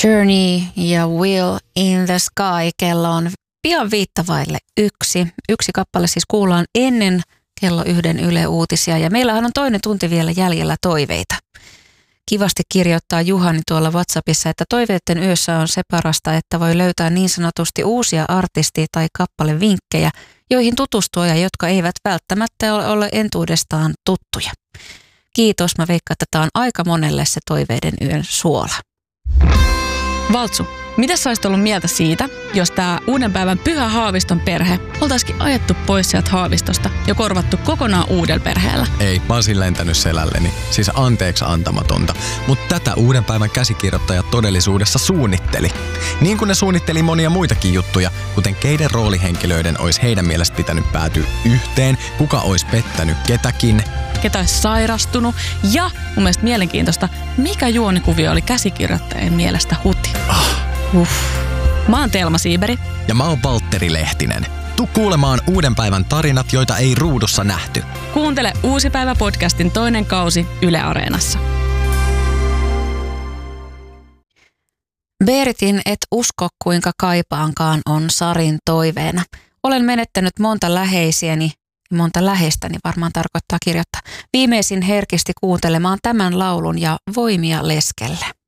Journey ja Will in the Sky. Kello on pian 1:05. Yksi kappale siis kuullaan ennen kello 1 Yle Uutisia. Ja meillähän on toinen tunti vielä jäljellä toiveita. Kivasti kirjoittaa Juhani tuolla WhatsAppissa, että toiveiden yössä on se parasta, että voi löytää niin sanotusti uusia artisti- tai kappalevinkkejä, joihin tutustua ja jotka eivät välttämättä ole entuudestaan tuttuja. Kiitos, mä veikkaan, että tämä on aika monelle se toiveiden yön suola. Valtsu, mitä sä olisit ollut mieltä siitä, jos tää uuden päivän Pyhä Haaviston perhe oltaisikin ajettu pois sieltä Haavistosta ja korvattu kokonaan uudella perheellä? Ei, mä oon lentänyt selälleni. Siis anteeksi antamatonta. Mutta tätä uuden päivän käsikirjoittaja todellisuudessa suunnitteli. Niin kuin ne suunnitteli monia muitakin juttuja, kuten keiden roolihenkilöiden olisi heidän mielestä pitänyt päätyä yhteen, kuka olisi pettänyt ketäkin, ketä olisi sairastunut ja mun mielestä mielenkiintoista, mikä juonikuvio oli käsikirjoittajien mielestä huti. Mä oon Telma Siiberi. Ja mä oon Valtteri Lehtinen. Tuu kuulemaan uuden päivän tarinat, joita ei ruudussa nähty. Kuuntele Uusi päivä podcastin toinen kausi Yle Areenassa. Beeritin et usko kuinka kaipaankaan on Sarin toiveena. Olen menettänyt monta läheisiäni. Monta läheistäni varmaan tarkoittaa kirjoittaa. Viimeisin herkisti kuuntelemaan tämän laulun ja voimia leskelle.